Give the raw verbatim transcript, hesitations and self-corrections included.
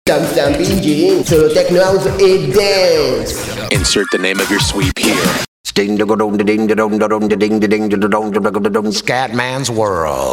Tam stamping, solo techno house e dance. Insert the name of your sweep here. Sting the ding the ding the dong the dong the ding the ding the dong the dong Scatman's World.